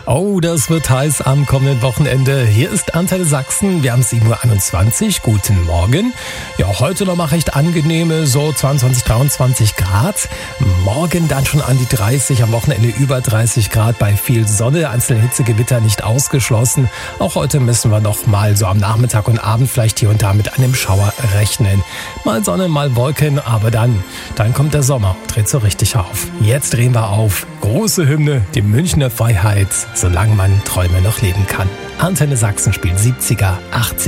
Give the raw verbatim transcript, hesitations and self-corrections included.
Oh, das wird heiß am kommenden Wochenende. Hier ist Antenne Sachsen. Wir haben sieben Uhr einundzwanzig. Guten Morgen. Ja, heute noch mal recht angenehme, so zweiundzwanzig, dreiundzwanzig Grad. Morgen dann schon an die dreißig, am Wochenende über dreißig Grad bei viel Sonne. Einzelne Hitzegewitter nicht ausgeschlossen. Auch heute müssen wir noch mal so am Nachmittag und Abend vielleicht hier und da mit einem Schauer rechnen. Mal Sonne, mal Wolken, aber dann, dann kommt der Sommer, dreht so richtig auf. Jetzt drehen wir auf. Große Hymne, die Münchner Freiheit, solange man Träume noch leben kann. Antenne Sachsen spielt siebziger, achtziger